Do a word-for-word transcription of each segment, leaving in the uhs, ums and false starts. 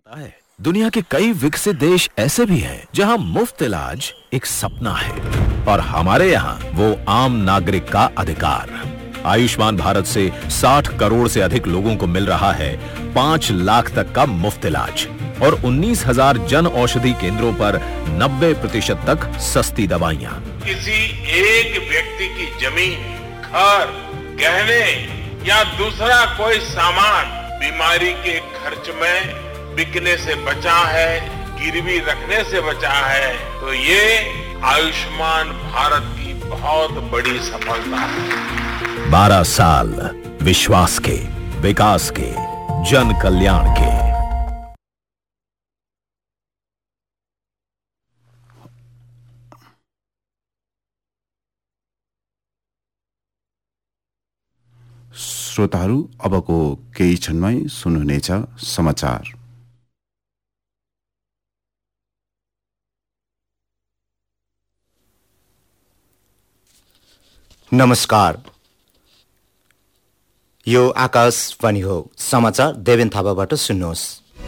पता है, दुनिया के कई विकसित देश ऐसे भी हैं जहां मुफ्त इलाज एक सपना है और हमारे यहाँ वो आम नागरिक का अधिकार। आयुष्मान भारत से साठ करोड़ से अधिक लोगों को मिल रहा है पाँच लाख तक का मुफ्त इलाज और उन्नीस हजार जन औषधि केंद्रों पर नब्बे प्रतिशत तक सस्ती दवाइयाँ। किसी एक व्यक्ति की जमीन, घर, गहने या दूसरा कोई सामान बीमारी के खर्च में बिकने से बचा है, गिरवी रखने से बचा है, तो ये आयुष्मान भारत की बहुत बड़ी सफलता है। बारह साल विश्वास के, विकास के, जन कल्याण के। श्रोताहरू, अबको केही क्षणमै सुन्नुहुनेछ समाचार। नमस्कार, यो आकाशवाणी हो। समाचार देवेन थापाबाट सुन्नुहोस्।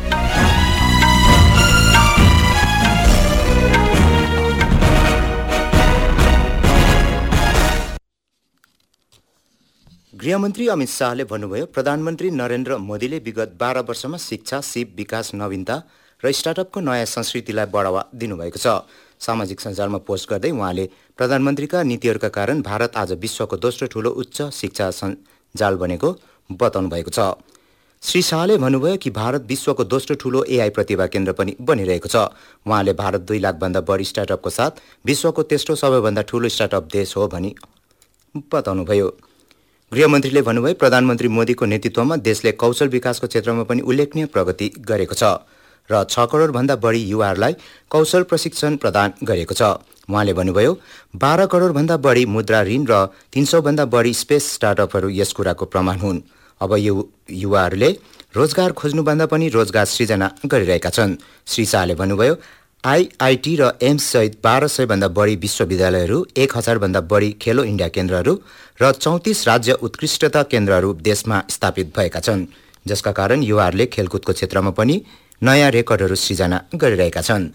गृहमन्त्री अमित शाहले भन्नुभयो, प्रधानमन्त्री नरेन्द्र मोदीले विगत बाह्र वर्षमा शिक्षा, सिप, विकास, नवीनता र स्टार्टअपको नयाँ संस्कृतिलाई बढावा दिनुभएको छ। सामाजिक सञ्जालमा पोस्ट गर्दै उहाँले प्रधानमन्त्रीका नीतिहरूका कारण भारत आज विश्वको दोस्रो ठूलो उच्च शिक्षा सञ्जाल बनेको बताउनु भएको छ। श्री शाहले भन्नुभयो कि भारत विश्वको दोस्रो ठूलो एआई प्रतिभा केन्द्र पनि बनिरहेको छ। उहाँले भारत दुई लाखभन्दा बढी स्टार्टअपको साथ विश्वको तेस्रो सबैभन्दा ठूलो स्टार्टअप देश हो भनी बताउनुभयो। गृहमन्त्रीले भन्नुभयो, प्रधानमन्त्री मोदीको नेतृत्वमा देशले कौशल विकासको क्षेत्रमा पनि उल्लेखनीय प्रगति गरेको छ र छ करोड भन्दा बढी युवाहरूलाई कौशल प्रशिक्षण प्रदान गरेको छ। उहाँले भन्नुभयो, बाह्र करोड भन्दा बढी मुद्रा ऋण र तीन सौ भन्दा बढी स्पेस स्टार्टअपहरू यस कुराको प्रमाण हुन्। अब यु युवाहरूले रोजगार खोज्नुभन्दा पनि रोजगार सृजना गरिरहेका छन्। श्री शाहले भन्नुभयो, आईआईटी र एम्स सहित बाह्र सय भन्दा बढी विश्वविद्यालयहरू, एक हजार भन्दा बढी खेलो इन्डिया केन्द्रहरू र चौतिस राज्य उत्कृष्टता केन्द्रहरू देशमा स्थापित भएका छन्, जसका कारण युवाहरूले खेलकुदको क्षेत्रमा पनि नयाँ रेकर्डहरू सृजना गरिरहेका छन्।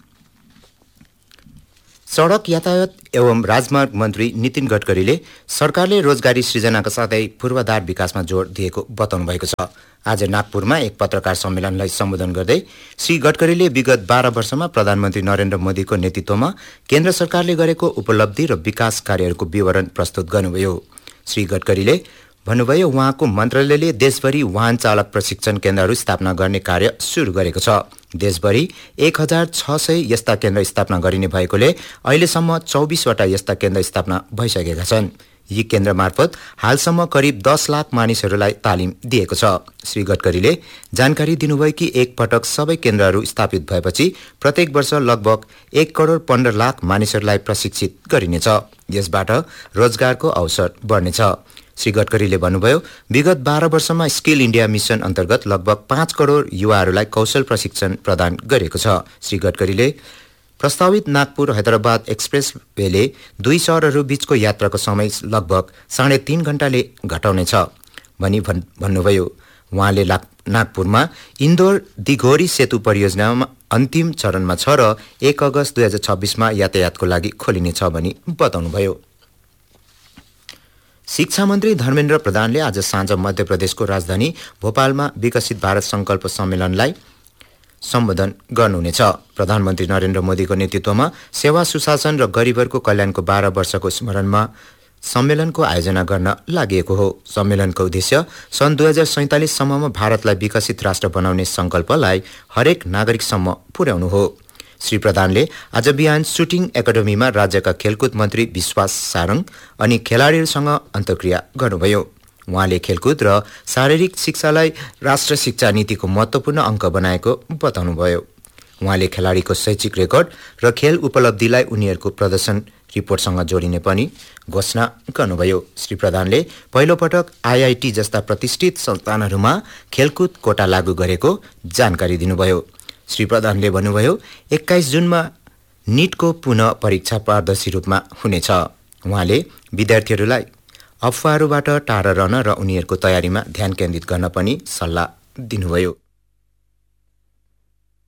सडक यातायात एवं राजमार्ग मन्त्री नितिन गडकरीले सरकारले रोजगारी सृजनाका साथै पूर्वाधार विकासमा जोड दिएको बताउनु भएको छ। आज नागपुरमा एक पत्रकार सम्मेलनलाई सम्बोधन गर्दै श्री गडकरीले विगत बाह्र वर्षमा प्रधानमन्त्री नरेन्द्र मोदीको नेतृत्वमा केन्द्र सरकारले गरेको उपलब्धि र विकास कार्यहरूको विवरण प्रस्तुत गर्नुभयो। श्री गडकरीले भन्नुभयो, उहाँको मन्त्रालयले देशभरि वाहन चालक प्रशिक्षण केन्द्रहरू स्थापना गर्ने कार्य सुरु गरेको छ। देशभरि एक हजार छ सय यस्ता केन्द्र स्थापना गरिने भएकोले अहिलेसम्म चौबिसवटा यस्ता केन्द्र स्थापना भइसकेका छन्। यी केन्द्र मार्फत हालसम्म करिब दस लाख मानिसहरूलाई तालिम दिएको छ। श्री गडकरीले जानकारी दिनुभयो कि एक पटक सबै केन्द्रहरू स्थापित भएपछि प्रत्येक वर्ष लगभग एक करोड पन्ध्र लाख मानिसहरूलाई प्रशिक्षित गरिनेछ। यसबाट रोजगारको अवसर बढ्नेछ। श्री गडकरीले भन्नुभयो, विगत बाह्र वर्षमा स्किल इन्डिया मिशन अन्तर्गत लगभग पाँच करोड युवाहरूलाई कौशल प्रशिक्षण प्रदान गरेको छ। श्री गडकरीले प्रस्तावित नागपुर हैदराबाद एक्सप्रेस वेले दुई शहरहरू बीचको यात्राको समय लगभग साढे तीन घण्टाले घटाउनेछ भनी भन्नुभयो। उहाँले नागपुरमा इन्दोर दिघोरी सेतु परियोजनामा अन्तिम चरणमा छ र एक अगस्त दुई हजार छब्बिसमा यातायातको लागि खोलिनेछ भनी बताउनुभयो। शिक्षा मन्त्री धर्मेन्द्र प्रधानले आज साँझ मध्य प्रदेशको राजधानी भोपालमा विकसित भारत संकल्प सम्मेलनलाई सम्बोधन गर्नुहुनेछ। प्रधानमन्त्री नरेन्द्र मोदीको नेतृत्वमा सेवा, सुशासन र गरिबहरूको कल्याणको बाह्र वर्षको स्मरणमा सम्मेलनको आयोजना गर्न लागि हो। सम्मेलनको उद्देश्य सन् दुई हजार सैंतालिससम्ममा भारतलाई विकसित राष्ट्र बनाउने संकल्पलाई हरेक नागरिकसम्म पुर्याउनु हो। श्री प्रधानले आज बिहान सुटिङ एकाडेमीमा राज्यका खेलकुद मन्त्री विश्वास सारङ अनि खेलाडीहरूसँग अन्तर्क्रिया गर्नुभयो। उहाँले खेलकुद र शारीरिक शिक्षालाई राष्ट्र शिक्षा नीतिको महत्त्वपूर्ण अङ्क बनाएको बताउनुभयो। उहाँले खेलाडीको शैक्षिक रेकर्ड र खेल उपलब्धिलाई उनीहरूको प्रदर्शन रिपोर्टसँग जोडिने पनि घोषणा गर्नुभयो। श्री प्रधानले पहिलोपटक आईआईटी जस्ता प्रतिष्ठित संस्थानहरूमा खेलकुद कोटा लागू गरेको जानकारी दिनुभयो। श्री प्रधानले भन्नुभयो, एक्काइस जुनमा नीटको पुनः परीक्षा पारदर्शी रूपमा हुनेछ। उहाँले विद्यार्थीहरूलाई अफवाहहरूबाट टाढा रहन र उनीहरूको तयारीमा ध्यान केन्द्रित गर्न पनि सल्लाह दिनुभयो।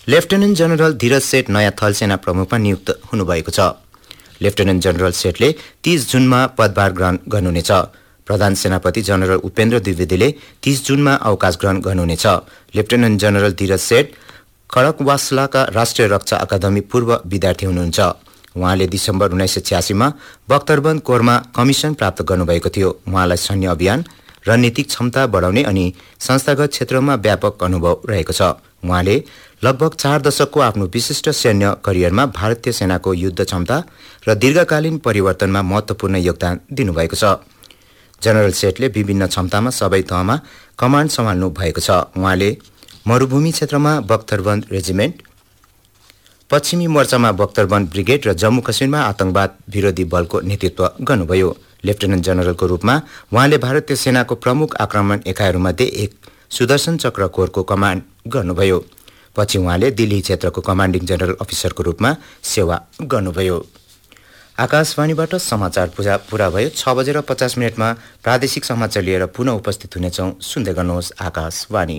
लेफ्टिनेन्ट जनरल धीरज सेठ नयाँ थलसेना प्रमुखमा नियुक्त हुनुभएको छ। लेफ्टिनेन्ट जनरल सेठले तीस जुनमा पदभार ग्रहण गर्नुहुनेछ। प्रधान सेनापति जनरल उपेन्द्र द्विवेदीले तीस जुनमा अवकाश ग्रहण गर्नुहुनेछ। लेफ्टिनेन्ट जनरल धीरज सेठ खडकवासलाका राष्ट्रिय रक्षा अकादमी पूर्व विद्यार्थी हुनुहुन्छ। उहाँले दिसम्बर उन्नाइस सय छ्यासीमा बख्तरबन्द कोरमा कमिसन प्राप्त गर्नुभएको थियो। उहाँलाई सैन्य अभियान, रणनीतिक क्षमता बढाउने अनि संस्थागत क्षेत्रमा व्यापक अनुभव रहेको छ। उहाँले लगभग चार दशकको आफ्नो विशिष्ट सैन्य करियरमा भारतीय सेनाको युद्ध क्षमता र दीर्घकालीन परिवर्तनमा महत्त्वपूर्ण योगदान दिनुभएको छ। जनरल सेठले विभिन्न क्षमतामा सबै तहमा कमान्ड सम्हाल्नु भएको छ। उहाँले मरुभूमि क्षेत्रमा बख्तरबन्द रेजिमेन्ट, पश्चिमी मोर्चामा बख्तरबन्द ब्रिगेड र जम्मू कश्मीरमा आतंकवाद विरोधी बलको नेतृत्व गर्नुभयो। लेफ्टिनेन्ट जनरलको रूपमा उहाँले भारतीय सेनाको प्रमुख आक्रमण एकाइहरूमध्ये एक सुदर्शन चक्र कोरको कमान्ड गर्नुभयो। पछि उहाँले दिल्ली क्षेत्रको कमान्डिङ जनरल अफिसरको रूपमा सेवा गर्नुभयो। आकाशवाणीबाट समाचार पूजा पूरा भयो। छ बजेर पचास मिनटमा प्रादेशिक समाचार लिएर पुनः उपस्थित हुनेछौँ। सुन्दै गर्नुहोस् आकाशवाणी।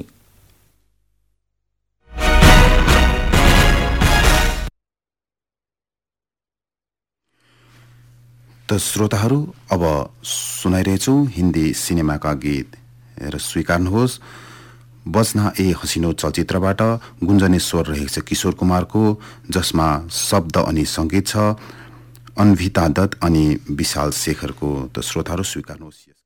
त श्रोताहरू, अब सुनाइरहेछौँ हिन्दी सिनेमाका गीत र स्वीकार्नुहोस् बजना ए हसिनो चलचित्रबाट गुन्जने स्वर रहेको छ किशोर कुमारको, जसमा शब्द अनि सङ्गीत छ अन्विता दत्त अनि विशाल शेखरको। त श्रोताहरू स्वीकार्नुहोस्।